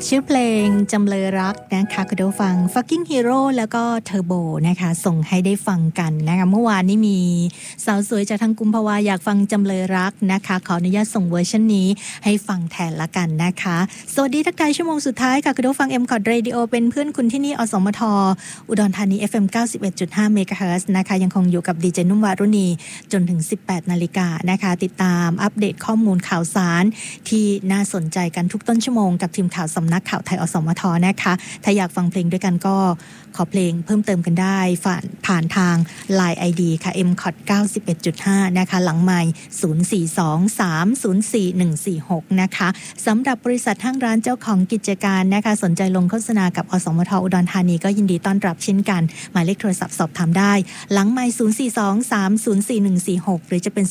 ชื่อเพลงจำเลยรักนะคะคุณผู้ฟัง Fucking Hero แล้วก็เทอร์โบนะคะส่งให้ได้ฟังกันนะคะเมื่อวานนี้มีสาวสวยจากทางกุมภาวาอยากฟังจำเลยรักนะคะขออนุญาตส่งเวอร์ชันนี้ให้ฟังแทนละกันนะคะสวัสดีทักทายชั่วโมงสุดท้ายค่ะคุณผู้ฟัง MCOT Radio เป็นเพื่อนคุณที่นี่อสมทอุดรธานี FM 91.5 MHz นะคะยังคงอยู่กับดีเจนุ่มวารุณีจนถึง 18 นาฬิกานะคะติดตามอัปเดตข้อมูลข่าวสารที่น่าสนใจกันทุกต้นชั่วโมงกับทีมข่าวสำนักข่าวไทยอสมทนะคะถ้าอยากฟังเพลงด้วยกันก็ขอเพลงเพิ่มเติมกันได้ผ่านทาง LINE ID ค่ะ MCOT 91.5 นะคะหลังไมค์0423041146นะคะสำหรับบริษัทห้างร้านเจ้าของกิจการนะคะสนใจลงโฆษณากับอสมทอุดรธานีก็ยินดีต้อนรับเช่นกันหมายเลขโทรศัพท์สอบถามได้หลังไมค์0423041146หรือจะเป็น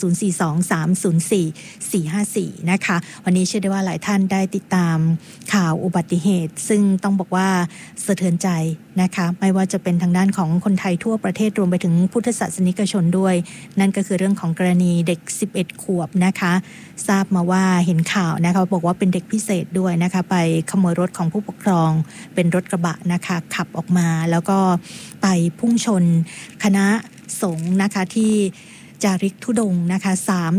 0423044454นะคะวันนี้เชื่อได้ว่าหลายท่านได้ติดตามข่าวอุบัติเหตุซึ่งต้องบอกว่าสะเทือนใจนะคะไม่ว่าจะเป็นทางด้านของคนไทยทั่วประเทศรวมไปถึงพุทธศาสนิกชนด้วยนั่นก็คือเรื่องของกรณีเด็ก11ขวบนะคะทราบมาว่าเห็นข่าวนะคะบอกว่าเป็นเด็กพิเศษด้วยนะคะไปขโมยรถของผู้ปกครองเป็นรถกระบะนะคะขับออกมาแล้วก็ไปพุ่งชนคณะสงฆ์นะคะที่จาริกธุดงค์นะคะ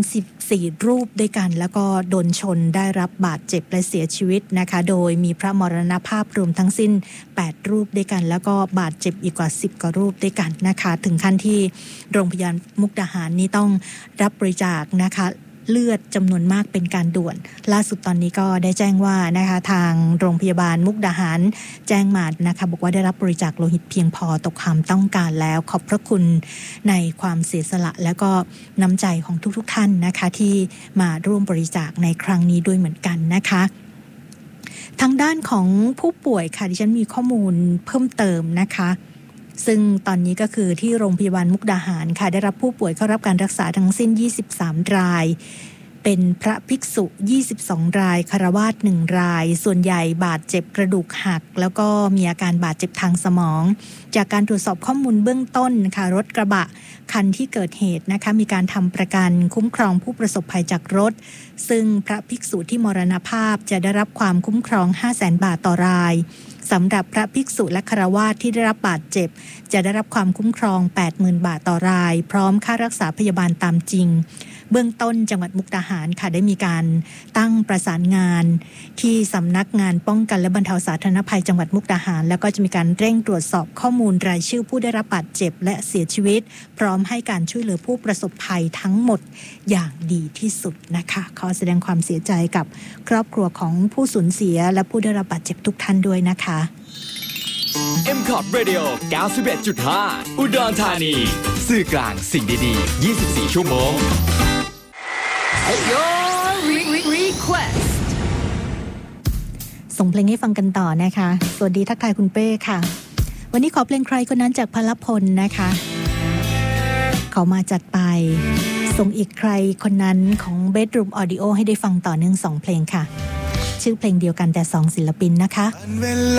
34รูปด้วยกันแล้วก็โดนชนได้รับบาดเจ็บและเสียชีวิตนะคะโดยมีพระมรณภาพรวมทั้งสิ้น8รูปด้วยกันแล้วก็บาดเจ็บอีกกว่า10กว่ารูปด้วยกันนะคะถึงขั้นที่โรงพยาบาลมุกดาหารนี้ต้องรับบริจาคนะคะเลือดจำนวนมากเป็นการด่วนล่าสุดตอนนี้ก็ได้แจ้งว่านะคะทางโรงพยาบาลมุกดาหารแจ้งมานะคะบอกว่าได้รับบริจาคโลหิตเพียงพอต่อความต้องการแล้วขอบพระคุณในความเสียสละและก็น้ำใจของทุกท่านนะคะที่มาร่วมบริจาคในครั้งนี้ด้วยเหมือนกันนะคะทางด้านของผู้ป่วยค่ะดิฉันมีข้อมูลเพิ่มเติมนะคะซึ่งตอนนี้ก็คือที่โรงพยาบาลมุกดาหารค่ะได้รับผู้ป่วยเข้ารับการรักษาทั้งสิ้น23รายเป็นพระภิกษุ22รายฆราวาส1รายส่วนใหญ่บาดเจ็บกระดูกหักแล้วก็มีอาการบาดเจ็บทางสมองจากการตรวจสอบข้อมูลเบื้องต้นค่ะรถกระบะคันที่เกิดเหตุนะคะมีการทำประกันคุ้มครองผู้ประสบภัยจากรถซึ่งพระภิกษุที่มรณภาพจะได้รับความคุ้มครอง 500,000 บาทต่อรายสำหรับพระภิกษุและฆราวาสที่ได้รับบาดเจ็บจะได้รับความคุ้มครอง 80,000 บาทต่อรายพร้อมค่ารักษาพยาบาลตามจริงเบื้องต้นจังหวัดมุกดาหารค่ะได้มีการตั้งประสานงานที่สำนักงานป้องกันและบรรเทาสาธารณภัยจังหวัดมุกดาหารแล้วก็จะมีการเร่งตรวจสอบข้อมูลรายชื่อผู้ได้รับบาดเจ็บและเสียชีวิตพร้อมให้การช่วยเหลือผู้ประสบภัยทั้งหมดอย่างดีที่สุดนะคะขอแสดงความเสียใจกับครอบครัวของผู้สูญเสียและผู้ได้รับบาดเจ็บทุกท่านด้วยนะคะ MCOT Radio 91.5 อุดรธานีสื่อกลางสิ่งดีๆ24ชั่วโมง Your request ส่งเพลงให้ฟังกันต่อนะคะสวัสดีทักทายคุณเป้ค่ะวันนี้ขอเพลงใครคนนั้นจากพลพลนะคะขอมาจัดไปส่งอีกใครคนนั้นของ Bedroom Audio ให้ได้ฟังต่อเนื่อง2เพลงค่ะชื่อเพลงเดียวกันแต่2ศิลปินนะคะ